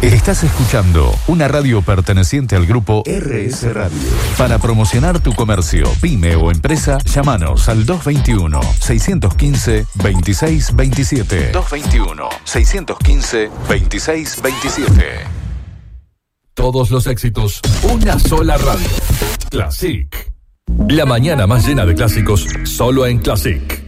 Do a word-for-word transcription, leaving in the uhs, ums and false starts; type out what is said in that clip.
Estás escuchando una radio perteneciente al grupo R S Radio. Para promocionar tu comercio, pyme o empresa, llámanos al dos veintiuno, seiscientos quince, veintiséis veintisiete. dos veintiuno, seiscientos quince, veintiséis veintisiete. Todos los éxitos, una sola radio. Classic. La mañana más llena de clásicos, solo en Classic.